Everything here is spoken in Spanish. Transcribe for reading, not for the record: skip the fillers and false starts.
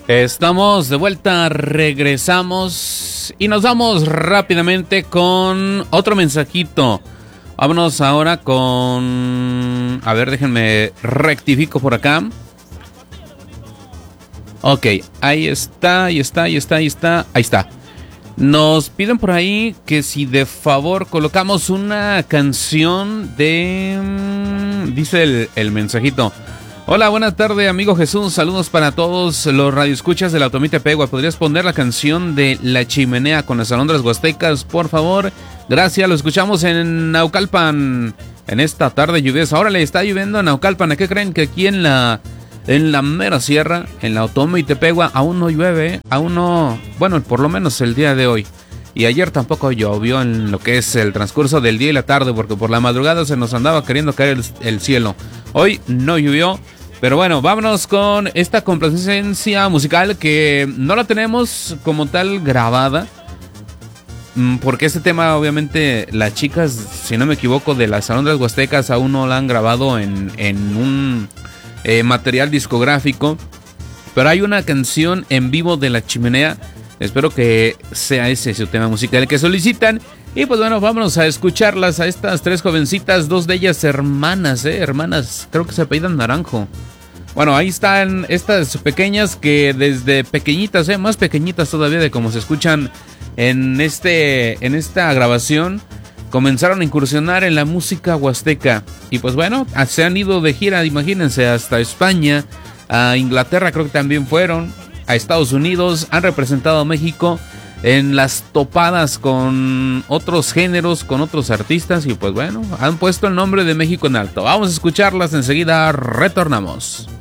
Estamos de vuelta, regresamos y nos vamos rápidamente con otro mensajito. Vámonos ahora con... A ver, déjenme rectifico por acá. Ok, ahí está. Ahí está. Nos piden por ahí que si de favor colocamos una canción de... Dice el mensajito. Hola, buenas tardes, amigo Jesús. Saludos para todos los radioescuchas de la Automite Pegua. ¿Podrías poner la canción de La Chimenea con las alondras huastecas, por favor? Gracias, lo escuchamos en Naucalpan en esta tarde lluviosa. Ahora le está lloviendo en Naucalpan. ¿A qué creen? Que aquí en la mera sierra, en la Automite Pegua, aún no llueve, aún no... Bueno, por lo menos el día de hoy. Y ayer tampoco llovió en lo que es el transcurso del día y la tarde, porque por la madrugada se nos andaba queriendo caer el cielo. Hoy no llovió, pero bueno, vámonos con esta complacencia musical que no la tenemos como tal grabada, porque este tema obviamente las chicas, si no me equivoco, de las alondras huastecas aún no la han grabado en un material discográfico, pero hay una canción en vivo de La Chimenea. Espero que sea ese su tema musical que solicitan. Y pues bueno, vámonos a escucharlas a estas tres jovencitas, dos de ellas hermanas, hermanas, creo que se apellidan Naranjo. Bueno, ahí están estas pequeñas que desde pequeñitas, más pequeñitas todavía de como se escuchan en esta grabación, comenzaron a incursionar en la música huasteca. Y pues bueno, se han ido de gira, imagínense, hasta España, a Inglaterra creo que también fueron, a Estados Unidos, han representado a México en las topadas con otros géneros, con otros artistas, y pues bueno, han puesto el nombre de México en alto. Vamos a escucharlas, enseguida retornamos.